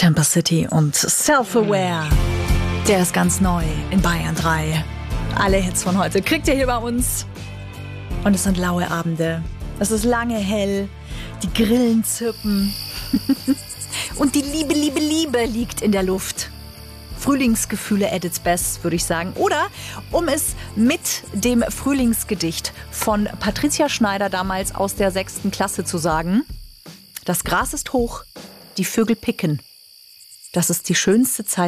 Temple City und Self-Aware. Der ist ganz neu in Bayern 3. Alle Hits von heute kriegt ihr hier bei uns. Und es sind laue Abende. Es ist lange hell. Die Grillen zirpen. Und die Liebe, Liebe, Liebe liegt in der Luft. Frühlingsgefühle at its best, würde ich sagen. Oder, um es mit dem Frühlingsgedicht von Patricia Schneider damals aus der 6. Klasse zu sagen: Das Gras ist hoch, die Vögel picken. Das ist die schönste Zeit